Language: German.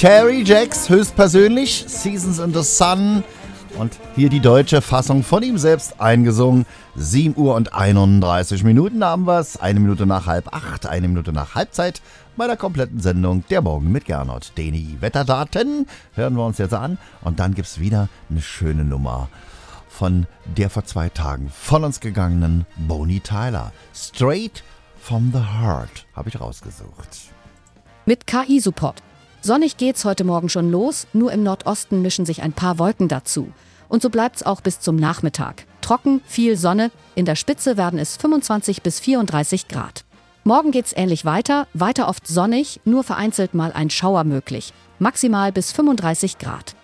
Terry Jacks höchstpersönlich, Seasons in the Sun. Und hier die deutsche Fassung von ihm selbst eingesungen. 7 Uhr und 31 Minuten haben wir es. 1 Minute nach 7:30, 1 Minute nach Halbzeit bei der kompletten Sendung Der Morgen mit Gernot. Die Wetterdaten hören wir uns jetzt an. Und dann gibt es wieder eine schöne Nummer von der vor 2 Tagen von uns gegangenen Bonnie Tyler. Straight from the Heart habe ich rausgesucht. Mit KI-Support. Sonnig geht's heute Morgen schon los, nur im Nordosten mischen sich ein paar Wolken dazu. Und so bleibt's auch bis zum Nachmittag. Trocken, viel Sonne, in der Spitze werden es 25 bis 34 Grad. Morgen geht's ähnlich weiter oft sonnig, nur vereinzelt mal ein Schauer möglich. Maximal bis 35 Grad.